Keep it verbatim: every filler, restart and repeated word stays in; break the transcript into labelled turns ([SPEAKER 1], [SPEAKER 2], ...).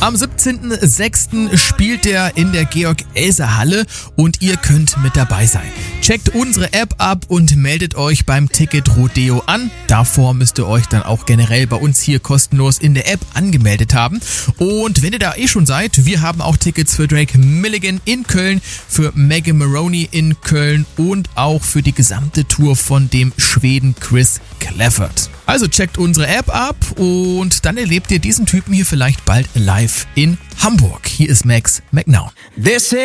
[SPEAKER 1] Am siebzehnten sechsten spielt er in der Georg-Elser-Halle und ihr könnt mit dabei sein. Checkt unsere App ab und meldet euch beim Ticket Rodeo an. Davor müsst ihr euch dann auch generell bei uns hier kostenlos in der App angemeldet haben. Und wenn ihr da eh schon seid, wir haben auch Tickets für Drake Milligan in Köln, für Megan Maroney in Köln und auch für die gesamte Tour von dem Schweden Chris Clafford. Also checkt unsere App ab und dann erlebt ihr diesen Typen hier vielleicht bald live in Hamburg. Hier ist Max McNown.
[SPEAKER 2] This is